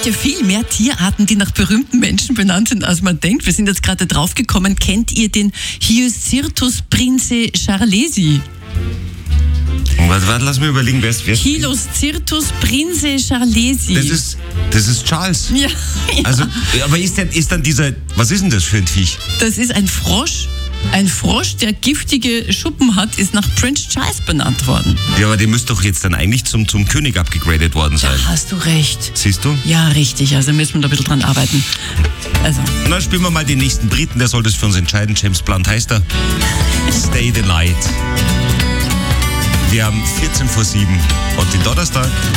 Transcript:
gibt ja viel mehr Tierarten, die nach berühmten Menschen benannt sind, als man denkt. Wir sind jetzt gerade drauf gekommen. Kennt ihr den Hyoscyrtus prince charlesi? Warte, lass mir überlegen, wer ist. Hyoscyrtus prince charlesi. Das ist Charles. Ja. Also, aber ist dann dieser, was ist denn das für ein Viech? Das ist ein Frosch. Ein Frosch, der giftige Schuppen hat, ist nach Prince Charles benannt worden. Ja, aber der müsste doch jetzt dann eigentlich zum König abgegradet worden sein. Da hast du recht. Siehst du? Ja, richtig. Also müssen wir da ein bisschen dran arbeiten. Also. Na, spielen wir mal den nächsten Briten, der soll das für uns entscheiden. James Blunt heißt er. Stay the Night. Wir haben 7:14 und den Donnerstag.